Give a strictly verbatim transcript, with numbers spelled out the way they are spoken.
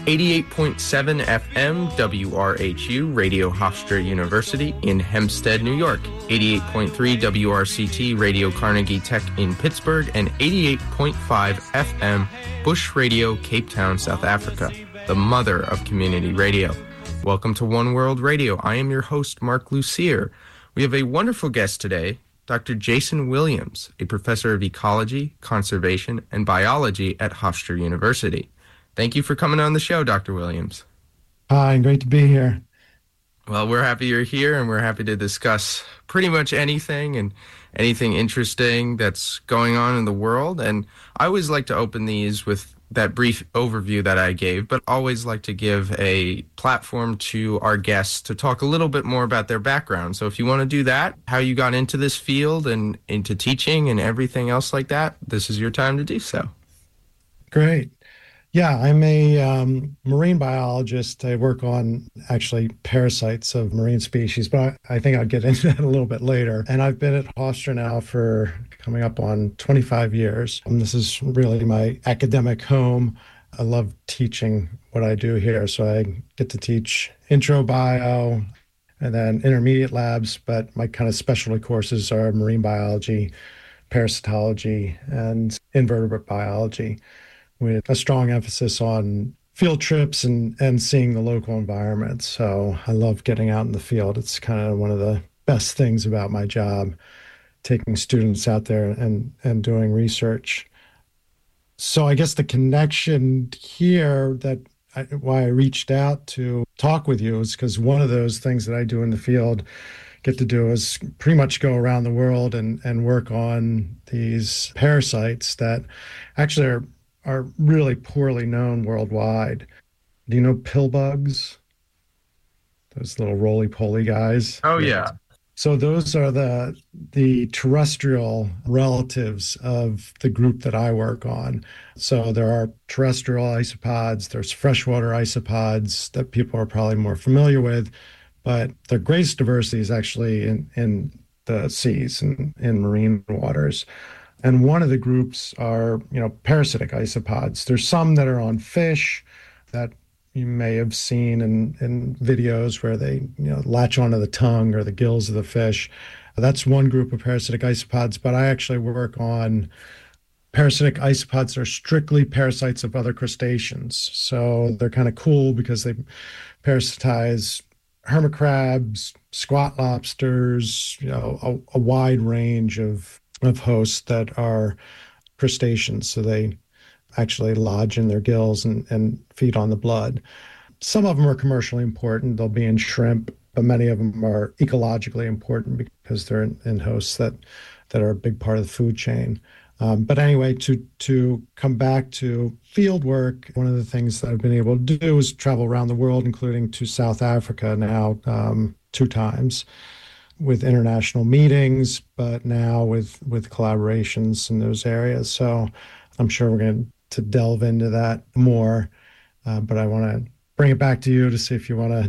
eighty-eight point seven F M W R H U, Radio Hofstra University in Hempstead, New York, eighty-eight point three W R C T, Radio Carnegie Tech in Pittsburgh, and eighty-eight point five F M Bush Radio, Cape Town, South Africa, the mother of community radio. Welcome to One World Radio. I am your host, Mark Lucier. We have a wonderful guest today, Doctor Jason Williams, a professor of ecology, conservation, and biology at Hofstra University. Thank you for coming on the show, Doctor Williams. Hi, great to be here. Well, we're happy you're here, and we're happy to discuss pretty much anything and anything interesting that's going on in the world. And I always like to open these with that brief overview that I gave, but always like to give a platform to our guests to talk a little bit more about their background. So if you want to do that, how you got into this field and into teaching and everything else like that, this is your time to do so. Great. Yeah, I'm a um, marine biologist. I work on actually parasites of marine species, but I think I'll get into that a little bit later. And I've been at Hofstra now for coming up on twenty-five years. And this is really my academic home. I love teaching what I do here. So I get to teach intro bio and then intermediate labs, but my kind of specialty courses are marine biology, parasitology, and invertebrate biology, with a strong emphasis on field trips and, and seeing the local environment. So I love getting out in the field. It's kind of one of the best things about my job, taking students out there and, and doing research. So I guess the connection here that I, why I reached out to talk with you is because one of those things that I do in the field get to do is pretty much go around the world and, and work on these parasites that actually are are really poorly known worldwide. Do you know pill bugs? Those little roly-poly guys? Oh, yeah. So those are the the terrestrial relatives of the group that I work on. So there are terrestrial isopods, there's freshwater isopods that people are probably more familiar with, but their greatest diversity is actually in, in the seas and in marine waters. And one of the groups are, you know, parasitic isopods. There's some that are on fish that you may have seen in, in videos where they, you know, latch onto the tongue or the gills of the fish. That's one group of parasitic isopods, but I actually work on parasitic isopods that are strictly parasites of other crustaceans. So they're kind of cool because they parasitize hermit crabs, squat lobsters, you know, a, a wide range of of hosts that are crustaceans. So they actually lodge in their gills and, and feed on the blood. Some of them are commercially important. They'll be in shrimp, but many of them are ecologically important because they're in, in hosts that, that are a big part of the food chain. Um, but anyway, to to come back to field work, one of the things that I've been able to do is travel around the world, including to South Africa now um, two times, with international meetings, but now with, with collaborations in those areas. So I'm sure we're going to delve into that more, uh, but I want to bring it back to you to see if you want to